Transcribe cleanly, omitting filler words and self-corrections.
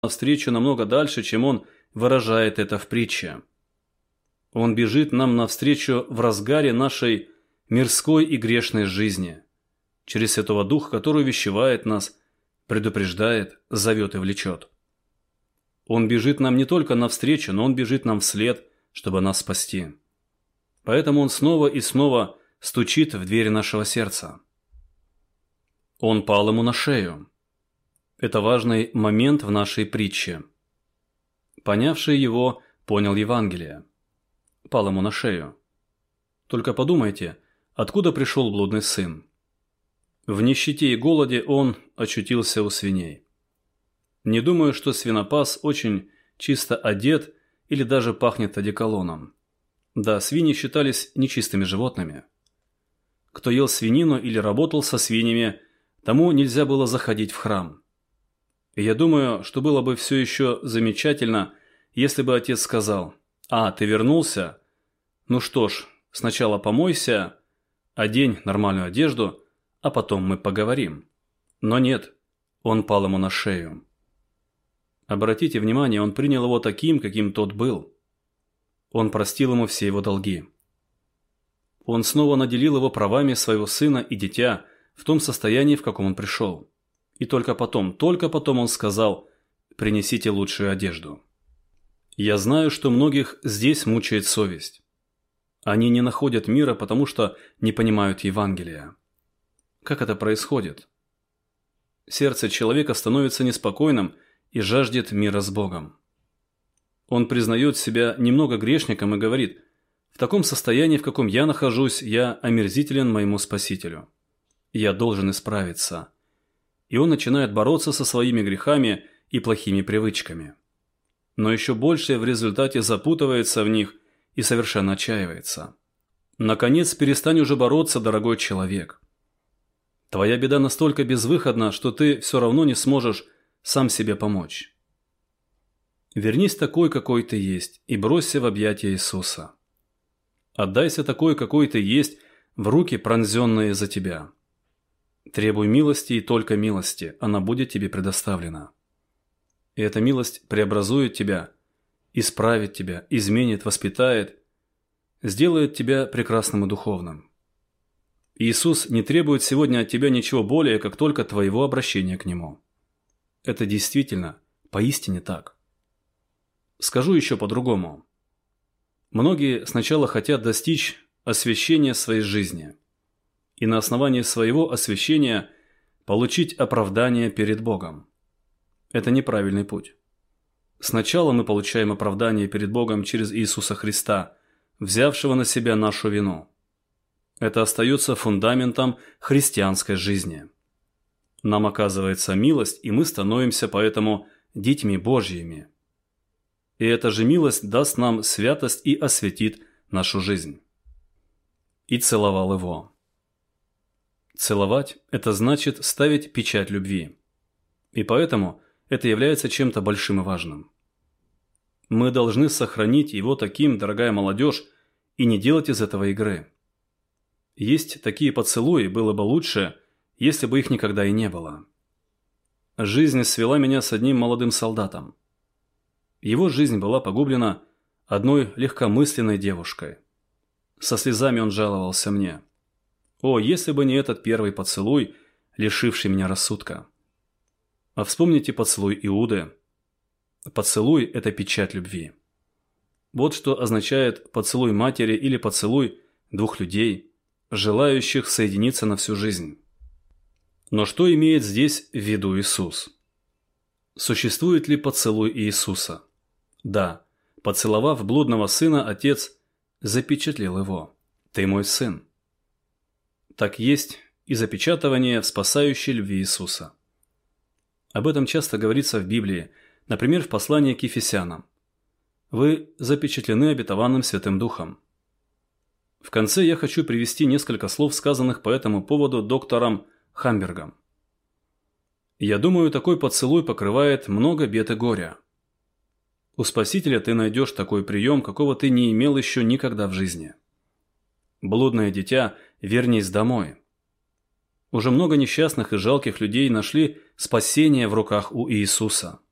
навстречу намного дальше, чем он выражает это в притче. Он бежит нам навстречу в разгаре нашей мирской и грешной жизни, через Святого Духа, который увещевает нас, предупреждает, зовет и влечет. Он бежит нам не только навстречу, но он бежит нам вслед, чтобы нас спасти. Поэтому он снова и снова стучит в двери нашего сердца. Он пал ему на шею. Это важный момент в нашей притче. Понявший его, понял Евангелие. Пал ему на шею. Только подумайте, откуда пришел блудный сын? В нищете и голоде он очутился у свиней. Не думаю, что свинопас очень чисто одет или даже пахнет одеколоном. Да, свиньи считались нечистыми животными. Кто ел свинину или работал со свиньями, тому нельзя было заходить в храм. И я думаю, что было бы все еще замечательно, если бы отец сказал: «А, ты вернулся? Ну что ж, сначала помойся, одень нормальную одежду, а потом мы поговорим». Но нет, он пал ему на шею. Обратите внимание, он принял его таким, каким тот был. Он простил ему все его долги. Он снова наделил его правами своего сына и дитя в том состоянии, в каком он пришел. И только потом он сказал: «Принесите лучшую одежду». Я знаю, что многих здесь мучает совесть. Они не находят мира, потому что не понимают Евангелия. Как это происходит? Сердце человека становится неспокойным и жаждет мира с Богом. Он признает себя немного грешником и говорит: «В таком состоянии, в каком я нахожусь, я омерзителен моему Спасителю. Я должен исправиться». И он начинает бороться со своими грехами и плохими привычками. Но еще больше в результате запутывается в них и совершенно отчаивается. Наконец, перестань уже бороться, дорогой человек. Твоя беда настолько безвыходна, что ты все равно не сможешь сам себе помочь. Вернись такой, какой ты есть, и бросься в объятия Иисуса. Отдайся такой, какой ты есть, в руки, пронзенные за тебя. Требуй милости и только милости, она будет тебе предоставлена. И эта милость преобразует тебя, исправит тебя, изменит, воспитает, сделает тебя прекрасным и духовным. Иисус не требует сегодня от тебя ничего более, как только твоего обращения к Нему. Это действительно, поистине так. Скажу еще по-другому. Многие сначала хотят достичь освящения своей жизни и на основании своего освящения получить оправдание перед Богом. Это неправильный путь. Сначала мы получаем оправдание перед Богом через Иисуса Христа, взявшего на себя нашу вину. Это остается фундаментом христианской жизни. Нам оказывается милость, и мы становимся поэтому детьми Божьими. И эта же милость даст нам святость и осветит нашу жизнь. И целовал его. Целовать – это значит ставить печать любви. И поэтому это является чем-то большим и важным. Мы должны сохранить его таким, дорогая молодежь, и не делать из этого игры. Есть такие поцелуи, было бы лучше, если бы их никогда и не было. Жизнь свела меня с одним молодым солдатом. Его жизнь была погублена одной легкомысленной девушкой. Со слезами он жаловался мне: «О, если бы не этот первый поцелуй, лишивший меня рассудка». А вспомните поцелуй Иуды. Поцелуй – это печать любви. Вот что означает поцелуй матери или поцелуй двух людей, желающих соединиться на всю жизнь. Но что имеет здесь в виду Иисус? Существует ли поцелуй Иисуса? Да, поцеловав блудного сына, Отец запечатлел его: «Ты мой сын». Так есть и запечатывание в спасающей любви Иисуса. Об этом часто говорится в Библии, например, в послании к Ефесянам. Вы запечатлены обетованным Святым Духом. В конце я хочу привести несколько слов, сказанных по этому поводу доктором Хамбергом. Я думаю, такой поцелуй покрывает много бед и горя. У Спасителя ты найдешь такой прием, какого ты не имел еще никогда в жизни. Блудное дитя, вернись домой. Уже много несчастных и жалких людей нашли спасение в руках у Иисуса.